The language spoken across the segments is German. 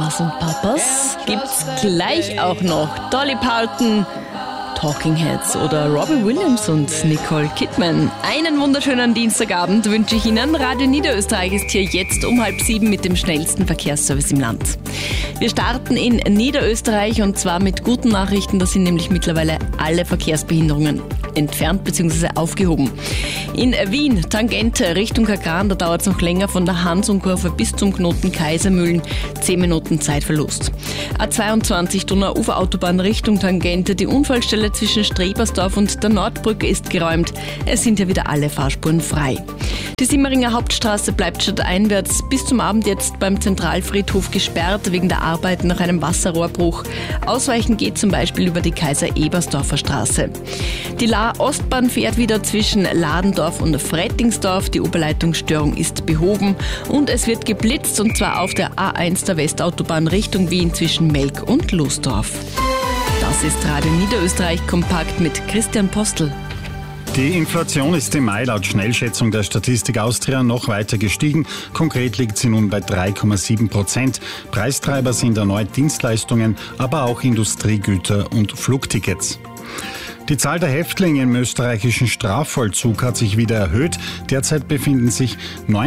Mamas und Papas gibt's gleich auch noch Dolly Parton, Talking Heads oder Robbie Williams und Nicole Kidman. Einen wunderschönen Dienstagabend wünsche ich Ihnen. Radio Niederösterreich ist hier jetzt um 6:30 mit dem schnellsten Verkehrsservice im Land. Wir starten in Niederösterreich und zwar mit guten Nachrichten. Da sind nämlich mittlerweile alle Verkehrsbehinderungen entfernt bzw. aufgehoben. In Wien, Tangente Richtung Kagran, da dauert es noch länger von der Hansumkurve bis zum Knoten Kaisermühlen. 10 Minuten Zeitverlust. A22 Donau-Ufer-Autobahn Richtung Tangente. Die Unfallstelle zwischen Strebersdorf und der Nordbrücke ist geräumt. Es sind ja wieder alle Fahrspuren frei. Die Simmeringer Hauptstraße bleibt stadteinwärts bis zum Abend jetzt beim Zentralfriedhof gesperrt wegen der Arbeiten nach einem Wasserrohrbruch. Ausweichen geht zum Beispiel über die Kaiser-Ebersdorfer Straße. Die La-Ostbahn fährt wieder zwischen Ladendorf und Frettingsdorf. Die Oberleitungsstörung ist behoben und es wird geblitzt und zwar auf der A1 der Westautobahn Richtung Wien zwischen Melk und Losdorf. Das ist Radio Niederösterreich kompakt mit Christian Postel. Die Inflation ist im Mai laut Schnellschätzung der Statistik Austria noch weiter gestiegen. Konkret liegt sie nun bei 3,7%. Preistreiber sind erneut Dienstleistungen, aber auch Industriegüter und Flugtickets. Die Zahl der Häftlinge im österreichischen Strafvollzug hat sich wieder erhöht. Derzeit befinden sich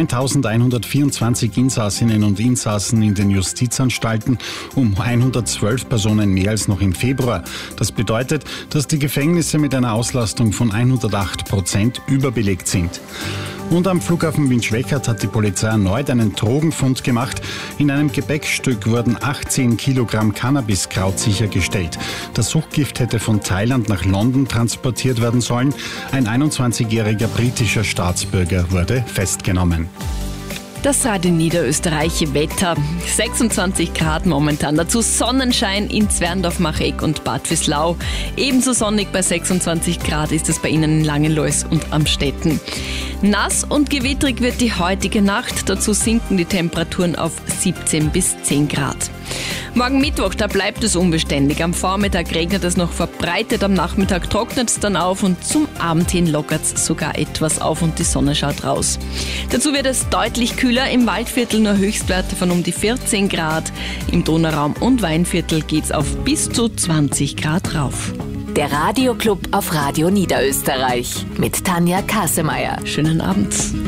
9.124 Insassinnen und Insassen in den Justizanstalten, um 112 Personen mehr als noch im Februar. Das bedeutet, dass die Gefängnisse mit einer Auslastung von 108% überbelegt sind. Und am Flughafen Wien-Schwechat hat die Polizei erneut einen Drogenfund gemacht. In einem Gepäckstück wurden 18 Kilogramm Cannabiskraut sichergestellt. Das Suchtgift hätte von Thailand nach London transportiert werden sollen. Ein 21-jähriger britischer Staatsbürger wurde festgenommen. Das Radio Niederösterreich Wetter. 26 Grad momentan. Dazu Sonnenschein in Zwerndorf, Macheck und Bad Vöslau. Ebenso sonnig bei 26 Grad ist es bei Ihnen in Langenlois und Amstetten. Nass und gewittrig wird die heutige Nacht. Dazu sinken die Temperaturen auf 17 bis 10 Grad. Morgen Mittwoch, da bleibt es unbeständig. Am Vormittag regnet es noch verbreitet, am Nachmittag trocknet es dann auf und zum Abend hin lockert es sogar etwas auf und die Sonne schaut raus. Dazu wird es deutlich kühler, im Waldviertel nur Höchstwerte von um die 14 Grad. Im Donauraum und Weinviertel geht es auf bis zu 20 Grad rauf. Der Radioclub auf Radio Niederösterreich mit Tanja Kasemeyer. Schönen Abend.